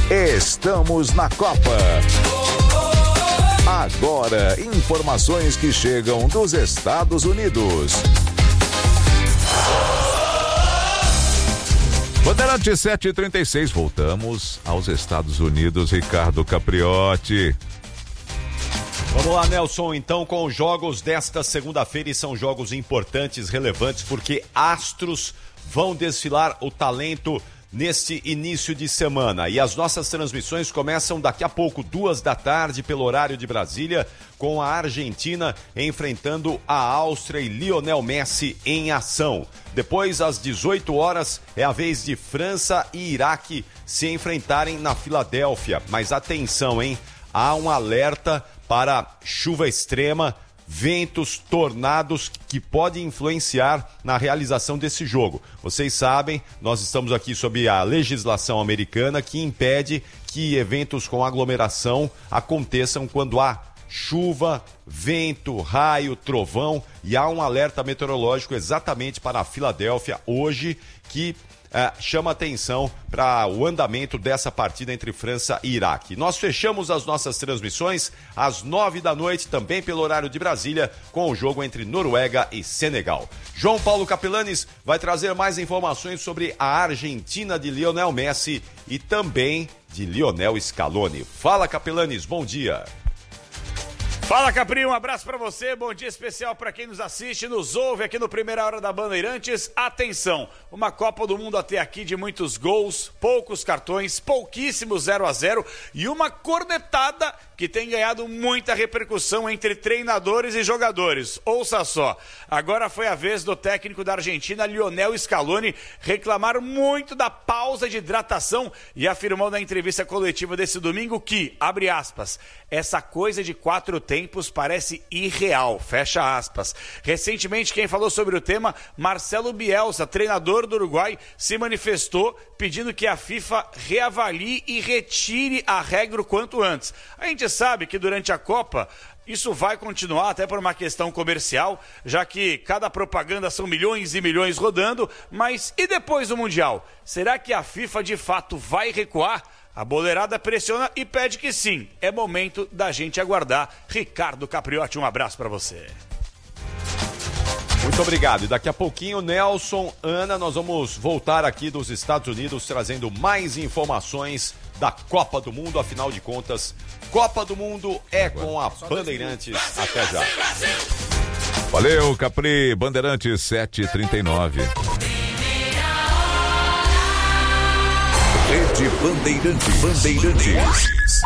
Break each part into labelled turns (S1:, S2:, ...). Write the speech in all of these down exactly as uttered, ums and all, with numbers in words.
S1: Estamos na Copa. Agora, informações que chegam dos Estados Unidos. Bandeirante sete e trinta e seis, voltamos aos Estados Unidos. Ricardo Capriotti.
S2: Vamos lá, Nelson, então, com os jogos desta segunda-feira, e são jogos importantes, relevantes, porque astros vão desfilar o talento neste início de semana. E as nossas transmissões começam daqui a pouco, duas da tarde, pelo horário de Brasília, com a Argentina enfrentando a Áustria e Lionel Messi em ação. Depois, às dezoito horas, é a vez de França e Iraque se enfrentarem na Filadélfia. Mas atenção, hein? Há um alerta para chuva extrema, ventos, tornados que podem influenciar na realização desse jogo. Vocês sabem, nós estamos aqui sob a legislação americana que impede que eventos com aglomeração aconteçam quando há chuva, vento, raio, trovão, e há um alerta meteorológico exatamente para a Filadélfia hoje que É, chama atenção para o andamento dessa partida entre França e Iraque. Nós fechamos as nossas transmissões às nove da noite, também pelo horário de Brasília, com o jogo entre Noruega e Senegal. João Paulo Capelanes vai trazer mais informações sobre a Argentina de Lionel Messi e também de Lionel Scaloni. Fala, Capelanes, bom dia.
S3: Fala, Capri, um abraço pra você, bom dia especial pra quem nos assiste, nos ouve aqui no Primeira Hora da Bandeirantes. Atenção, uma Copa do Mundo até aqui de muitos gols, poucos cartões, pouquíssimo zero a zero e uma cornetada que tem ganhado muita repercussão entre treinadores e jogadores. Ouça só, agora foi a vez do técnico da Argentina, Lionel Scaloni, reclamar muito da pausa de hidratação e afirmou na entrevista coletiva desse domingo que, abre aspas, essa coisa de quatro tempos parece irreal, fecha aspas. Recentemente, quem falou sobre o tema, Marcelo Bielsa, treinador do Uruguai, se manifestou pedindo que a FIFA reavalie e retire a regra o quanto antes. A gente sabe que durante a Copa isso vai continuar até por uma questão comercial, já que cada propaganda são milhões e milhões rodando, mas e depois do Mundial? Será que a FIFA de fato vai recuar? A boleirada pressiona e pede que sim. É momento da gente aguardar. Ricardo Capriotti, um abraço para você.
S2: Muito obrigado. E daqui a pouquinho, Nelson, Ana, nós vamos voltar aqui dos Estados Unidos trazendo mais informações da Copa do Mundo. Afinal de contas, Copa do Mundo é com a Bandeirantes. Até já.
S1: Valeu, Capri. Bandeirantes sete e trinta e nove. Rede Bandeirantes. Bandeirantes.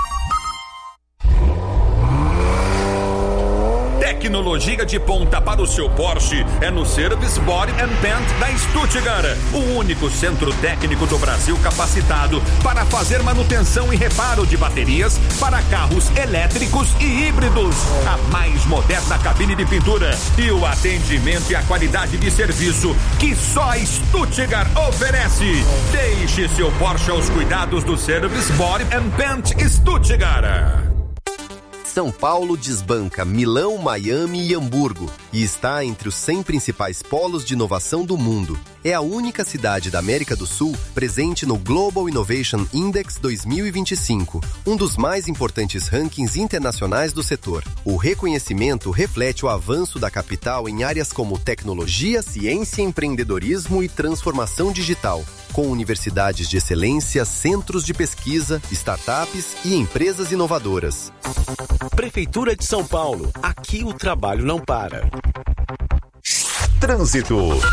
S4: Tecnologia de ponta para o seu Porsche é no Service Body and Paint da Stuttgart, o único centro técnico do Brasil capacitado para fazer manutenção e reparo de baterias para carros elétricos e híbridos. A mais moderna cabine de pintura e o atendimento e a qualidade de serviço que só a Stuttgart oferece. Deixe seu Porsche aos cuidados do Service Body and Paint Stuttgart.
S5: São Paulo desbanca Milão, Miami e Hamburgo e está entre os cem principais polos de inovação do mundo. É a única cidade da América do Sul presente no Global Innovation Index dois mil e vinte e cinco, um dos mais importantes rankings internacionais do setor. O reconhecimento reflete o avanço da capital em áreas como tecnologia, ciência, empreendedorismo e transformação digital, com universidades de excelência, centros de pesquisa, startups e empresas inovadoras.
S6: Prefeitura de São Paulo. Aqui o trabalho não para.
S1: Trânsito.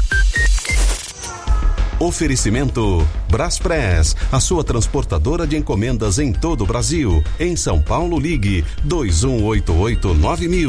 S7: Oferecimento Braspress, a sua transportadora de encomendas em todo o Brasil. Em São Paulo, ligue dois um oito oito nove mil.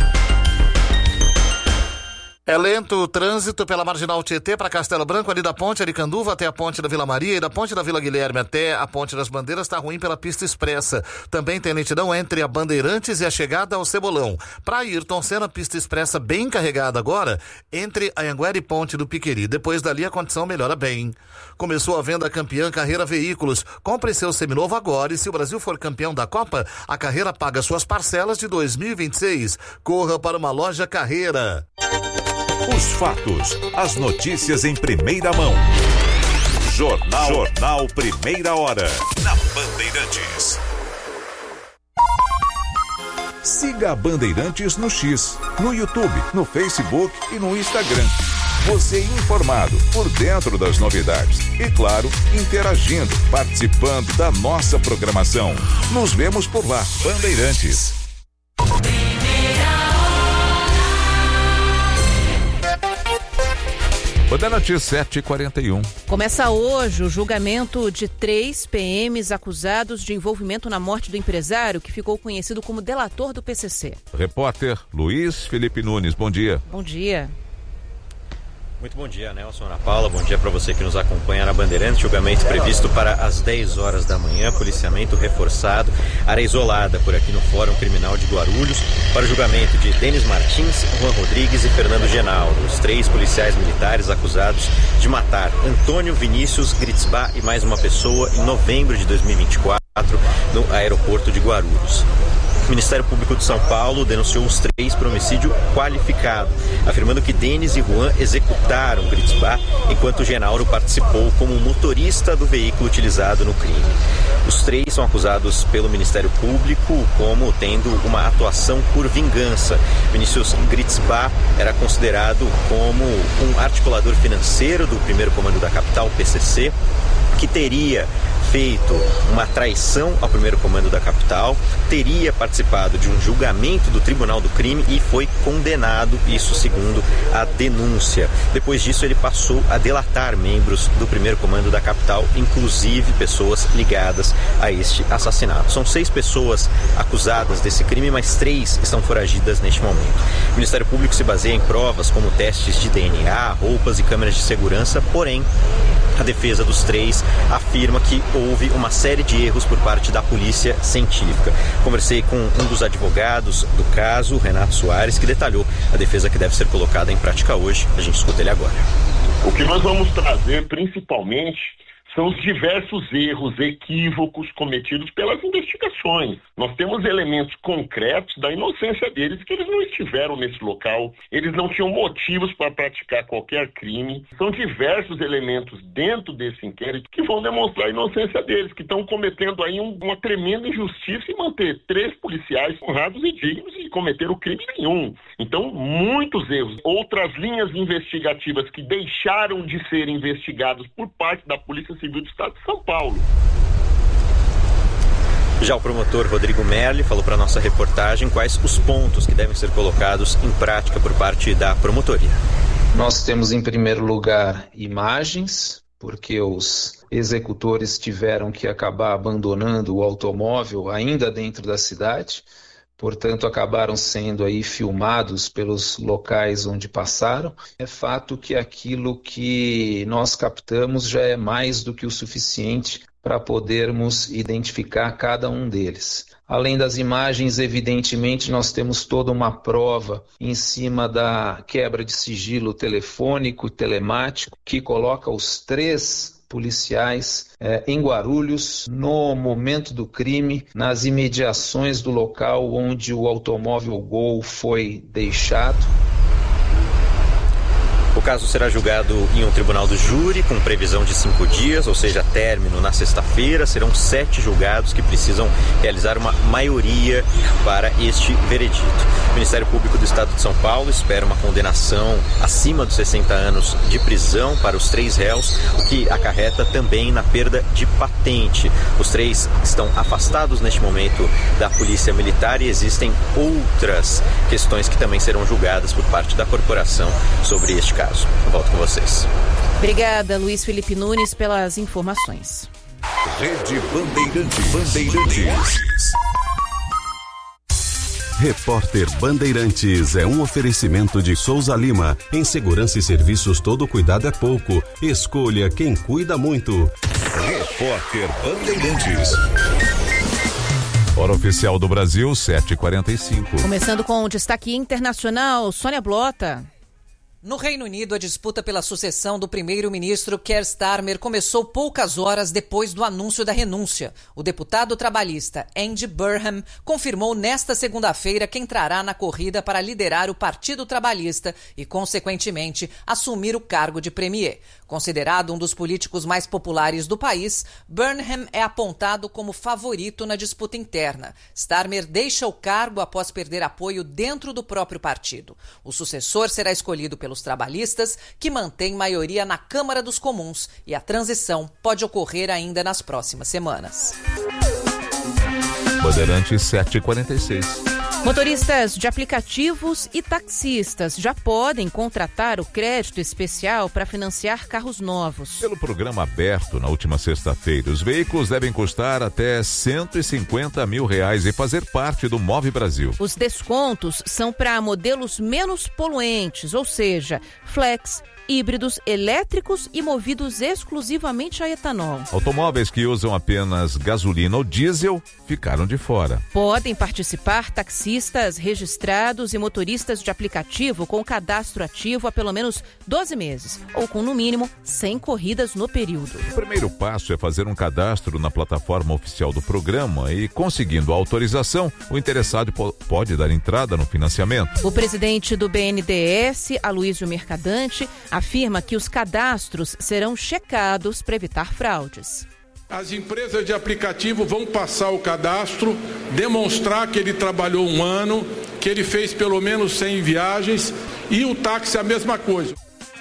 S8: É lento o trânsito pela Marginal Tietê para Castelo Branco, ali da Ponte Aricanduva até a Ponte da Vila Maria e da Ponte da Vila Guilherme até a Ponte das Bandeiras está ruim pela pista expressa. Também tem lentidão entre a Bandeirantes e a chegada ao Cebolão. Para Ayrton Senna, pista expressa bem carregada agora entre a Anhanguera e Ponte do Piqueri. Depois dali a condição melhora bem. Começou a venda campeã Carreira Veículos. Compre seu seminovo agora e se o Brasil for campeão da Copa, a Carreira paga suas parcelas de dois mil e vinte e seis. Corra para uma loja Carreira.
S1: Os fatos, as notícias em primeira mão. Jornal, Jornal Primeira Hora. Na Bandeirantes. Siga a Bandeirantes no X, no YouTube, no Facebook e no Instagram. Você informado, por dentro das novidades. E claro, interagindo, participando da nossa programação. Nos vemos por lá, Bandeirantes. Bandeirantes sete e quarenta e um.
S9: Começa hoje o julgamento de três P Ms acusados de envolvimento na morte do empresário que ficou conhecido como delator do P C C.
S1: Repórter Luiz Felipe Nunes, bom dia.
S9: Bom dia.
S10: Muito bom dia, Nelson, Ana Paula. Bom dia para você que nos acompanha na Bandeirantes. Julgamento previsto para as dez horas da manhã. Policiamento reforçado. Área isolada por aqui no Fórum Criminal de Guarulhos para o julgamento de Denis Martins, Juan Rodrigues e Fernando Genaldo, os três policiais militares acusados de matar Antônio Vinícius Gritzbach e mais uma pessoa em novembro de dois mil e vinte e quatro no aeroporto de Guarulhos. O Ministério Público de São Paulo denunciou os três por homicídio qualificado, afirmando que Denis e Juan executaram Gritzbach enquanto Genaldo participou como motorista do veículo utilizado no crime. Os três são acusados pelo Ministério Público como tendo uma atuação por vingança. Vinícius Gritzbach era considerado como um articulador financeiro do primeiro comando da capital, P C C, que teria feito uma traição ao primeiro comando da capital, teria participado de um julgamento do Tribunal do Crime e foi condenado, isso segundo a denúncia. Depois disso, ele passou a delatar membros do primeiro comando da capital, inclusive pessoas ligadas a este assassinato. São seis pessoas acusadas desse crime, mas três estão foragidas neste momento. O Ministério Público se baseia em provas como testes de D N A, roupas e câmeras de segurança, porém, a defesa dos três afirma que houve uma série de erros por parte da polícia científica. Conversei com um dos advogados do caso, Renato Soares, que detalhou a defesa que deve ser colocada em prática hoje. A gente escuta ele agora.
S11: O que nós vamos trazer principalmente são os diversos erros, equívocos cometidos pelas investigações. Nós temos elementos concretos da inocência deles, que eles não estiveram nesse local, eles não tinham motivos para praticar qualquer crime. São diversos elementos dentro desse inquérito que vão demonstrar a inocência deles, que estão cometendo aí um, uma tremenda injustiça em manter três policiais honrados e dignos e cometeram crime nenhum. Então, muitos erros. Outras linhas investigativas que deixaram de ser investigados por parte da Polícia Civil do Estado de São Paulo.
S10: Já o promotor Rodrigo Merli falou para a nossa reportagem quais os pontos que devem ser colocados em prática por parte da promotoria.
S12: Nós temos em primeiro lugar imagens, porque os executores tiveram que acabar abandonando o automóvel ainda dentro da cidade, portanto acabaram sendo aí filmados pelos locais onde passaram. É fato que aquilo que nós captamos já é mais do que o suficiente para podermos identificar cada um deles. Além das imagens, evidentemente, nós temos toda uma prova em cima da quebra de sigilo telefônico e telemático que coloca os três policiais eh, em Guarulhos, no momento do crime, nas imediações do local onde o automóvel Gol foi deixado.
S10: O caso será julgado em um tribunal do júri, com previsão de cinco dias, ou seja, término na sexta-feira. Serão sete julgados que precisam realizar uma maioria para este veredito. O Ministério Público do Estado de São Paulo espera uma condenação acima dos sessenta anos de prisão para os três réus, o que acarreta também na perda de patente. Os três estão afastados neste momento da Polícia Militar e existem outras questões que também serão julgadas por parte da corporação sobre este caso. Eu volto com vocês.
S9: Obrigada, Luiz Felipe Nunes, pelas informações.
S1: Rede Bandeirantes. Bandeirantes.
S7: Repórter Bandeirantes é um oferecimento de Souza Lima. Em segurança e serviços, todo cuidado é pouco. Escolha quem cuida muito.
S1: Repórter Bandeirantes. Hora oficial do Brasil, sete e quarenta e cinco.
S9: Começando com o destaque internacional, Sônia Blota.
S13: No Reino Unido, a disputa pela sucessão do primeiro-ministro Keir Starmer começou poucas horas depois do anúncio da renúncia. O deputado trabalhista Andy Burnham confirmou nesta segunda-feira que entrará na corrida para liderar o Partido Trabalhista e, consequentemente, assumir o cargo de premier. Considerado um dos políticos mais populares do país, Burnham é apontado como favorito na disputa interna. Starmer deixa o cargo após perder apoio dentro do próprio partido. O sucessor será escolhido pelo pelos trabalhistas, que mantém maioria na Câmara dos Comuns, e a transição pode ocorrer ainda nas próximas semanas.
S1: Bandeirantes sete e quarenta e seis.
S9: Motoristas de aplicativos e taxistas já podem contratar o crédito especial para financiar carros novos.
S1: Pelo programa aberto na última sexta-feira, os veículos devem custar até cento e cinquenta mil reais e fazer parte do Move Brasil.
S9: Os descontos são para modelos menos poluentes, ou seja, flex, híbridos, elétricos e movidos exclusivamente a etanol.
S1: Automóveis que usam apenas gasolina ou diesel ficaram de fora.
S9: Podem participar taxistas registrados e motoristas de aplicativo com cadastro ativo há pelo menos doze meses, ou com no mínimo cem corridas no período.
S1: O primeiro passo é fazer um cadastro na plataforma oficial do programa e, conseguindo a autorização, o interessado po- pode dar entrada no financiamento.
S9: O presidente do B N D E S, Aloysio Mercadante, afirma que os cadastros serão checados para evitar fraudes.
S14: As empresas de aplicativo vão passar o cadastro, demonstrar que ele trabalhou um ano, que ele fez pelo menos cem viagens, e o táxi a mesma coisa.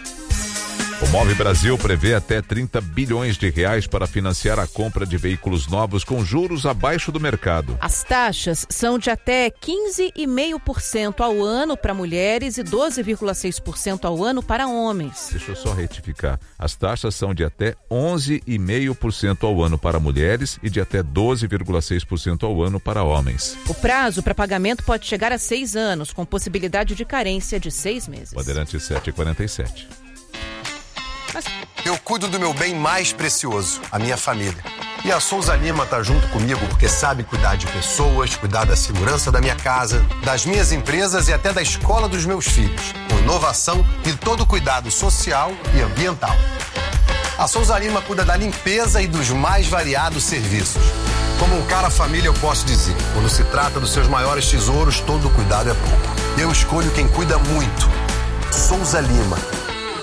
S1: O Move Brasil prevê até trinta bilhões de reais para financiar a compra de veículos novos com juros abaixo do mercado.
S9: As taxas são de até quinze vírgula cinco por cento ao ano para mulheres e doze vírgula seis por cento ao ano para homens.
S1: Deixa eu só retificar. As taxas são de até onze vírgula cinco por cento ao ano para mulheres e de até doze vírgula seis por cento ao ano para homens.
S9: O prazo para pagamento pode chegar a seis anos, com possibilidade de carência de seis meses.
S1: Bandeirantes sete e quarenta e sete.
S15: Eu cuido do meu bem mais precioso, a minha família. E a Souza Lima tá junto comigo porque sabe cuidar de pessoas, cuidar da segurança da minha casa, das minhas empresas e até da escola dos meus filhos, com inovação e todo o cuidado social e ambiental. A Souza Lima cuida da limpeza e dos mais variados serviços. Como um cara família, eu posso dizer, quando se trata dos seus maiores tesouros, todo cuidado é pouco. Eu escolho quem cuida muito. Souza Lima.